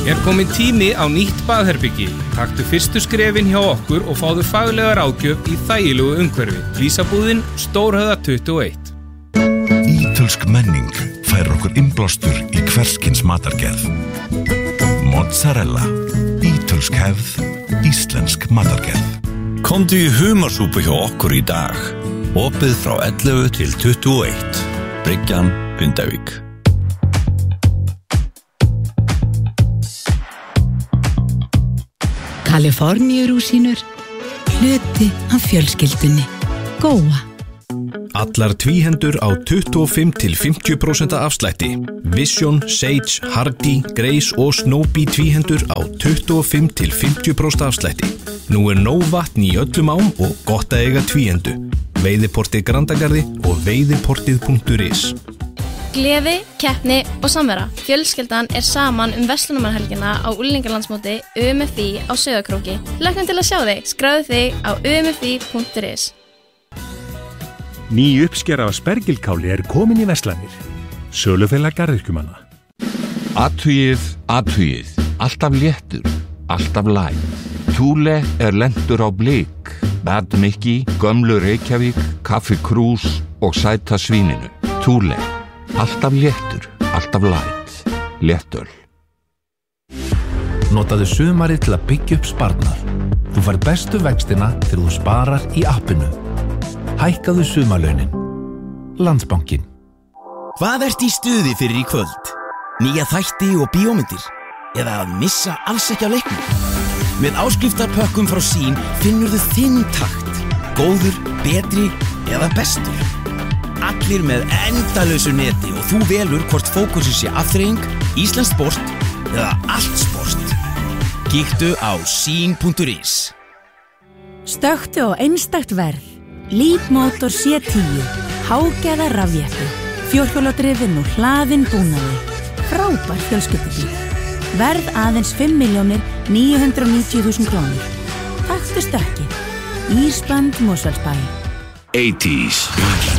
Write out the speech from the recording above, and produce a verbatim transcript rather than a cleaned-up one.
Er kominn tími á nýtt baðherbyggi. Taktu fyrstu skrefin hjá okkur og fáðu faglega ráðgjöf í þægilegu umhverfi. Flísabúðin Stórhöfða tuttugu og eitt. Ítölsk menning fær okkur innblástur í hverskins matargerð. Mozzarella. Ítölsk hefð. Íslensk matargerð. Komdu í humarsúpu hjá okkur í dag. Opið frá ellefu til tuttugu og eitt. Bryggjan, Hundavík. Kaliforníurúsínur, hluti af fjölskyldunni. Góa. Allar tvíhendur á tuttugu og fimm til fimmtíu prósent afslætti. Vision, Sage, Hardy, Grace og Snoopy tvíhendur á tuttugu og fimm til fimmtíu prósent afslætti. Nú er nóg vatn í öllum ám og gott að eiga tvíhendu. Veiðiportið Grandagarði og veiðiportið punktur is. Gleði, keppni og samvera. Fjölskyldan er saman um verslunarmannahelgina á unglingalandsmóti U M F I á Sauðárkróki. Hlökkum til að sjá þig. Skráðu þig á u m f i punktur is. Ný uppskera af spergilkáli er komin í verslanir. Sölufélag garðyrkjumanna. Athugið, athugið. Alltaf léttur, alltaf læg. Thule er lentur á blik. Bad Mickey, gömlu Reykjavík, Kaffi Krús og sæta svíninu. Thule. Alltaf léttur, alltaf læt. Léttöl. Notaðu sumarið til að byggja upp sparnar. Þú fær bestu vextina þegar þú sparar í appinu. Hækkaðu sumarlaunin. Landsbankinn. Hvað ert í stuði fyrir í kvöld? Nýja þætti og bíómyndir? Eða að missa alls ekki af leiknum? Með áskriftarpökkum frá Sín finnurðu þinn takt. Góður, betri eða bestur. Allir með endalausu neti og þú velur hvort fókusið sé afþreying, íslenskt sport eða allt sport. Kíktu á sín punktur is. Stökktu á einstakt verð. Leapmotor C tíu. Hágæða rafjeppi. Fjórhjóladrifinn og hlaðinn búnaði. Frábær fjölskyldubíll. Verð aðeins fimm milljónir níu hundruð og níutíu þúsund krónur. Taktu stökkið. Ísband Mosfellsbæ. eighties.